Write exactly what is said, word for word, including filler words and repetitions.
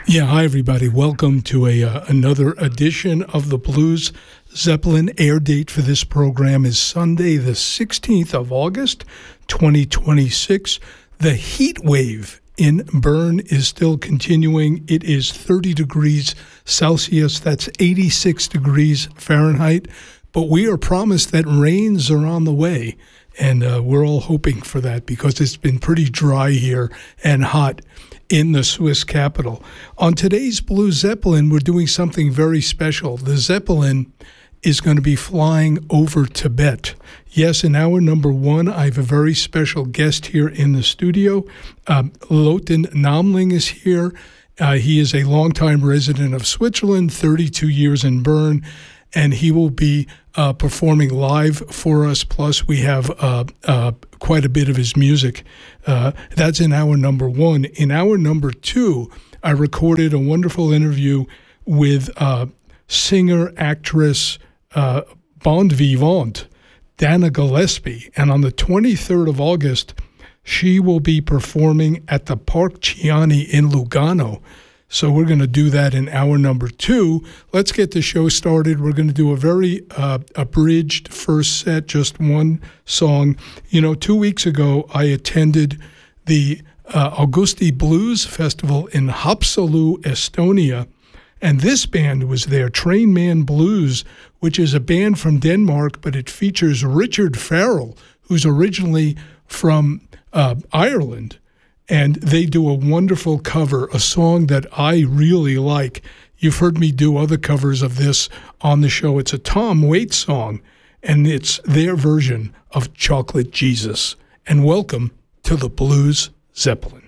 Yeah, hi everybody. Welcome to a uh, another edition of the Blues Zeppelin. Air date for this program is Sunday, the sixteenth of August, twenty twenty-six. The heat wave in Bern is still continuing. It is thirty degrees Celsius. That's eighty-six degrees Fahrenheit. But we are promised that rains are on the way. And uh, we're all hoping for that because it's been pretty dry here and hot in the Swiss capital. On today's Blue Zeppelin, we're doing something very special. The Zeppelin is going to be flying over Tibet. Yes, in hour number one, I have a very special guest here in the studio. Um, Lothar Namling is here. Uh, he is a longtime resident of Switzerland, thirty-two years in Bern, and he will be uh, performing live for us. Plus, we have uh, uh, quite a bit of his music. Uh, that's in hour number one. In hour number two, I recorded a wonderful interview with uh, singer, actress, uh, bon vivant, Dana Gillespie. And on the twenty-third of August, she will be performing at the Park Chiani in Lugano. So we're going to do that in hour number two. Let's get the show started. We're going to do a very uh, abridged first set, just one song. You know, two weeks ago, I attended the uh, Augusti Blues Festival in Haapsalu, Estonia, and this band was there, Train Man Blues, which is a band from Denmark, but it features Richard Farrell, who's originally from uh, Ireland. And they do a wonderful cover, a song that I really like. You've heard me do other covers of this on the show. It's a Tom Waits song, and it's their version of Chocolate Jesus. And welcome to the Blues Zeppelin.